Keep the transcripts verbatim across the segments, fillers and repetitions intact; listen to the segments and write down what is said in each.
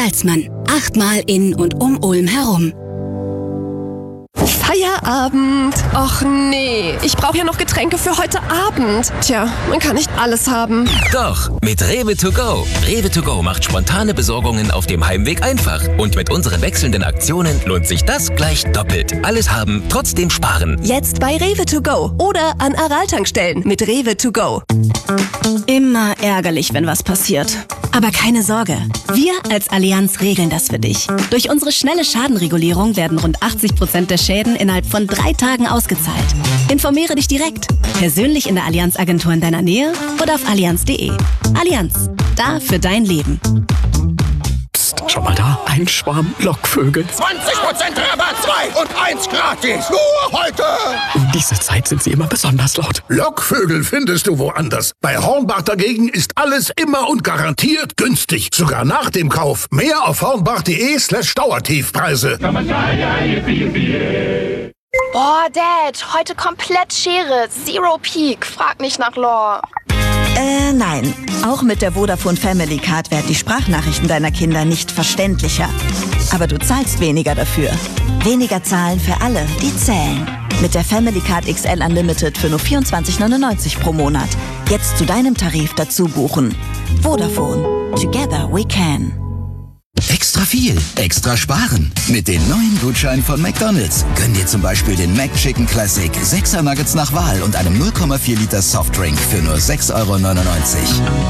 Salzmann. Achtmal in und um Ulm herum. Feierabend. Och nee, ich brauche ja noch Getränke für heute Abend. Tja, man kann nicht alles haben. Doch, mit Rewe to go. Rewe to go macht spontane Besorgungen auf dem Heimweg einfach. Und mit unseren wechselnden Aktionen lohnt sich das gleich doppelt. Alles haben, trotzdem sparen. Jetzt bei Rewe to go oder an Aral-Tankstellen mit Rewe to go. Immer ärgerlich, wenn was passiert. Aber keine Sorge, wir als Allianz regeln das für dich. Durch unsere schnelle Schadenregulierung werden rund achtzig Prozent der Schäden innerhalb von drei Tagen ausgezahlt. Informiere dich direkt, persönlich in der Allianz-Agentur in deiner Nähe oder auf allianz punkt de. Allianz, da für dein Leben. Psst, schau mal da, ein Schwarm Lockvögel. zwanzig Prozent Rabatt, zwei und eins gratis. Nur heute. Um diese Zeit sind sie immer besonders laut. Lockvögel findest du woanders. Bei Hornbach dagegen ist alles immer und garantiert günstig. Sogar nach dem Kauf. Mehr auf hornbach punkt de slash Dauertiefpreise. Boah, Dad, heute komplett Schere. Zero Peak. Frag nicht nach Lore. Äh, nein. Auch mit der Vodafone Family Card werden die Sprachnachrichten deiner Kinder nicht verständlicher. Aber du zahlst weniger dafür. Weniger zahlen für alle, die zählen. Mit der Family Card X L Unlimited für nur vierundzwanzig neunundneunzig pro Monat. Jetzt zu deinem Tarif dazu buchen. Vodafone. Together we can. Extra viel, extra sparen. Mit den neuen Gutscheinen von McDonald's. Gönn dir zum Beispiel den McChicken Classic, sechser Nuggets nach Wahl und einem null Komma vier Liter Softdrink für nur sechs Euro neunundneunzig.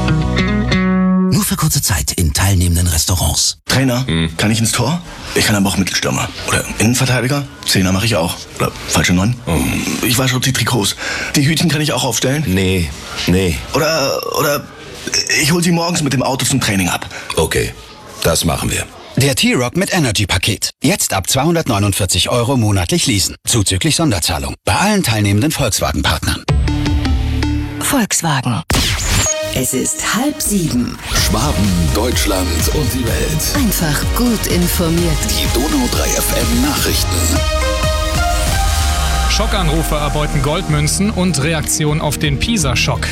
Nur für kurze Zeit in teilnehmenden Restaurants. Trainer, hm. kann ich ins Tor? Ich kann aber auch Mittelstürmer. Oder Innenverteidiger? Zehner mache ich auch. Oder falsche Neun? Oh. Ich wasche die Trikots. Die Hütchen kann ich auch aufstellen? Nee, nee. Oder, oder ich hol sie morgens mit dem Auto zum Training ab. Okay. Das machen wir. Der T-Rock mit Energy-Paket. Jetzt ab zweihundertneunundvierzig Euro monatlich leasen. Zuzüglich Sonderzahlung. Bei allen teilnehmenden Volkswagen-Partnern. Volkswagen. Es ist halb sieben. Schwaben, Deutschland und die Welt. Einfach gut informiert. Die Donau drei F M Nachrichten. Schockanrufe erbeuten Goldmünzen und Reaktion auf den Pisa-Schock.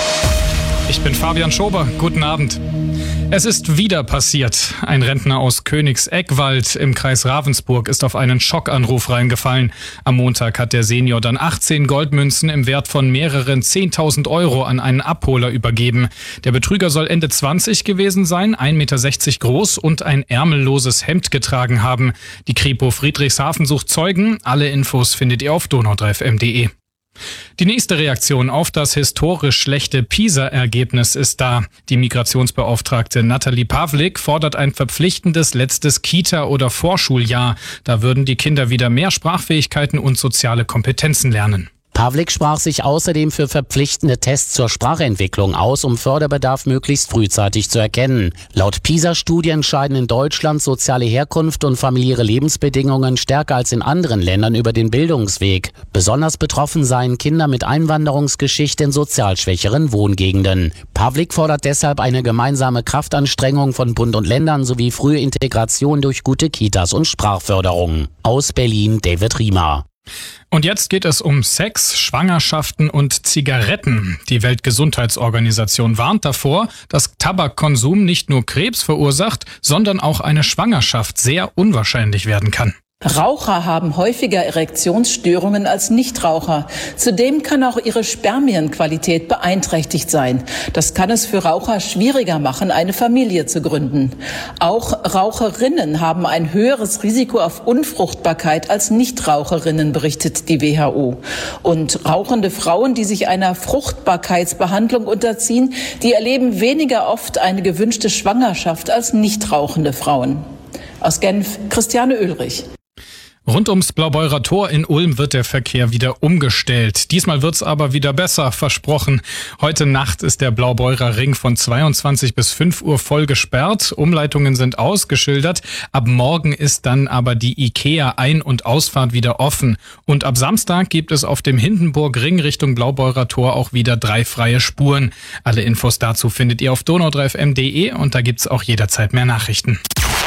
Ich bin Fabian Schober. Guten Abend. Es ist wieder passiert. Ein Rentner aus Königsegwald im Kreis Ravensburg ist auf einen Schockanruf reingefallen. Am Montag hat der Senior dann achtzehn Goldmünzen im Wert von mehreren zehntausend Euro an einen Abholer übergeben. Der Betrüger soll Ende zwanzig gewesen sein, ein Meter sechzig groß und ein ärmelloses Hemd getragen haben. Die Kripo Friedrichshafen sucht Zeugen. Alle Infos findet ihr auf donau drei f m punkt de. Die nächste Reaktion auf das historisch schlechte Pisa-Ergebnis ist da. Die Migrationsbeauftragte Nathalie Pavlik fordert ein verpflichtendes letztes Kita- oder Vorschuljahr. Da würden die Kinder wieder mehr Sprachfähigkeiten und soziale Kompetenzen lernen. Pavlik sprach sich außerdem für verpflichtende Tests zur Sprachentwicklung aus, um Förderbedarf möglichst frühzeitig zu erkennen. Laut PISA-Studie entscheiden in Deutschland soziale Herkunft und familiäre Lebensbedingungen stärker als in anderen Ländern über den Bildungsweg. Besonders betroffen seien Kinder mit Einwanderungsgeschichte in sozial schwächeren Wohngegenden. Pavlik fordert deshalb eine gemeinsame Kraftanstrengung von Bund und Ländern sowie frühe Integration durch gute Kitas und Sprachförderung. Aus Berlin David Riemer. Und jetzt geht es um Sex, Schwangerschaften und Zigaretten. Die Weltgesundheitsorganisation warnt davor, dass Tabakkonsum nicht nur Krebs verursacht, sondern auch eine Schwangerschaft sehr unwahrscheinlich werden kann. Raucher haben häufiger Erektionsstörungen als Nichtraucher. Zudem kann auch ihre Spermienqualität beeinträchtigt sein. Das kann es für Raucher schwieriger machen, eine Familie zu gründen. Auch Raucherinnen haben ein höheres Risiko auf Unfruchtbarkeit als Nichtraucherinnen, berichtet die W H O. Und rauchende Frauen, die sich einer Fruchtbarkeitsbehandlung unterziehen, die erleben weniger oft eine gewünschte Schwangerschaft als nichtrauchende Frauen. Aus Genf, Christiane Oehlrich. Rund ums Blaubeurer Tor in Ulm wird der Verkehr wieder umgestellt. Diesmal wird's aber wieder besser, versprochen. Heute Nacht ist der Blaubeurer Ring von zweiundzwanzig bis fünf Uhr voll gesperrt. Umleitungen sind ausgeschildert. Ab morgen ist dann aber die IKEA-Ein- und Ausfahrt wieder offen. Und ab Samstag gibt es auf dem Hindenburg-Ring Richtung Blaubeurer Tor auch wieder drei freie Spuren. Alle Infos dazu findet ihr auf donau drei f m punkt de und da gibt's auch jederzeit mehr Nachrichten.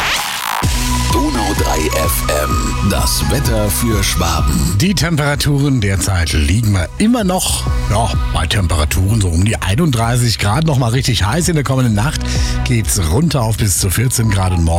Donau drei F M, das Wetter für Schwaben. Die Temperaturen derzeit liegen wir immer noch ja, bei Temperaturen so um die einunddreißig Grad, noch mal richtig heiß. In der kommenden Nacht geht's runter auf bis zu vierzehn Grad und morgen